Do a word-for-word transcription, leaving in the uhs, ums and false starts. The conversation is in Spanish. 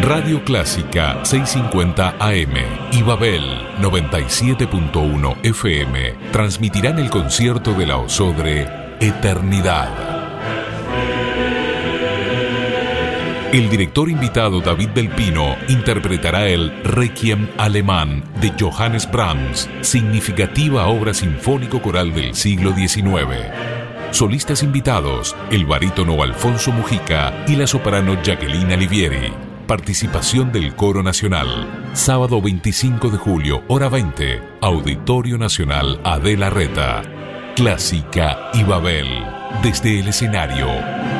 Radio Clásica seiscientos cincuenta A M y Babel noventa y siete punto uno F M transmitirán el concierto de la Osodre Eternidad. El director invitado David del Pino interpretará el Requiem alemán de Johannes Brahms, significativa obra sinfónico-coral del siglo diecinueve. Solistas invitados, el barítono Alfonso Mujica y la soprano Jacqueline Alivieri. Participación del Coro Nacional. Sábado veinticinco de julio, hora veinte. Auditorio Nacional Adela Reta. Clásica y Babel. Desde el escenario.